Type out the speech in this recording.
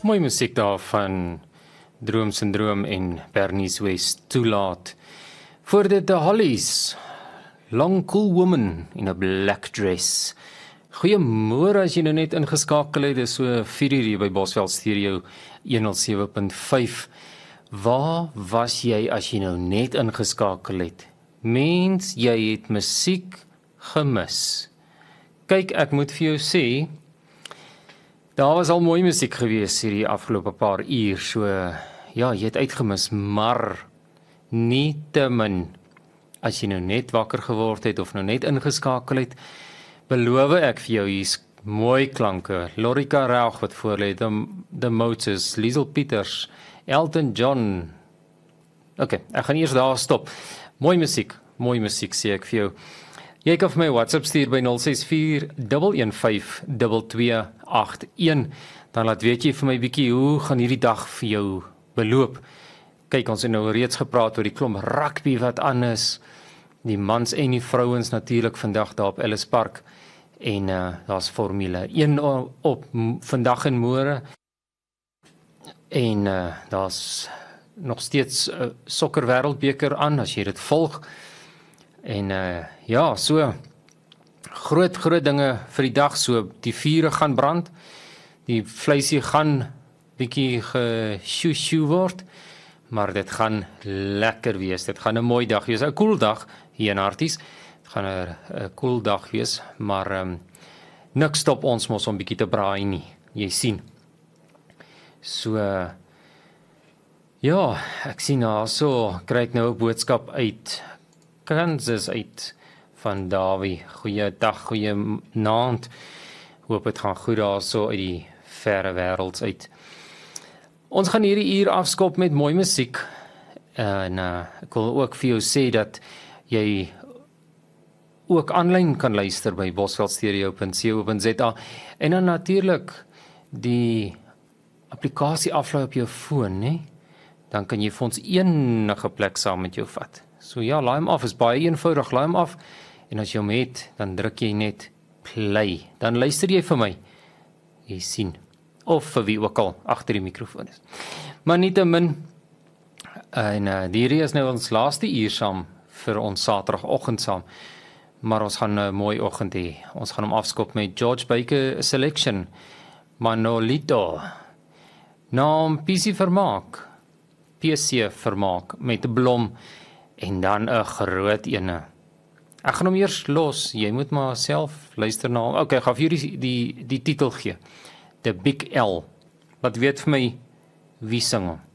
Mooi musiek daar van Droom Syndroom en Bernice West toelaat. Voor dit The Hollies, Long Cool Woman in a Black Dress. Goeiemôre as jy nou net ingeskakel het, dis so 4:00 hier by Bosveld Stereo 107.5. Waar was jy as jy nou net ingeskakel het? Mens, jy het musiek gemis. Kyk, ek moet vir jou sê, daar was al mooi musiek gewees hierdie afgelope paar uur, so ja, jy het uitgemis, maar nie te min. As jy nou net wakker geword het of nou net ingeskakel het, beloof ek vir jou, hier's mooi klanke. Lorika Raug wat voorlê, The Motors, Liesel Pieters, Elton John. Ok, ek gaan eers daar stop. Mooi musiek sê ek vir jou. Jy kan vir my WhatsApp stuur by 064 115 2281. Dan laat weet jy vir my bietjie, hoe gaan hierdie dag vir jou beloop? Kyk, ons het nou reeds gepraat oor die klomp rugby wat aan is. Die mans en die vrouens natuurlik vandag daar op Ellis Park. En daar's Formule 1 op vandag en môre. En daar's nog steeds sokker wêreldbeker aan as jy dit volg. En ja, so groot dinge vir die dag, so die vure gaan brand, die vleisie gaan bietjie geshoe word, maar dit gaan lekker wees, dit gaan 'n mooi dag wees, 'n cool dag hier in Harties, dit gaan 'n cool dag wees, maar niks stop ons mos om bietjie te braai nie, jy sien. So, ja, ek sien daar so, kry ek nou 'n boodskap uit Kansas uit van Davie. Goeiedag, goeie naand. Hoop dit gaan goed daar so uit die verre wêreld uit. Ons gaan hierdie uur afskop met mooi musiek. En ek wil ook vir jou sê dat jy ook aanlyn kan luister by bosveldstereo.co.za en dan natuurlik die applikasie aflaai op jou foon, né? Dan kan jy vir ons enige plek saam met jou vat. So ja, laai hom af, is baie eenvoudig, laai hom af, en as jy hom het, dan druk jy net play, dan luister jy vir my, jy sien, of vir wie ook al, agter die mikrofoon is. Maar nietemin, en hierdie is nou ons laaste uur saam, vir ons Saterdagoggend saam, maar ons gaan 'n mooi oggend hê, ons gaan hom afskop met George Baker Selection, Manolito, naam PC Vermaak, met 'n blom, en dan 'n groot ene. Ek gaan hom eers los, jy moet maar self luister na hom. Ok, ek gaan vir julle die titel gee. The Big L. Wat weet vir my, wie sing hom?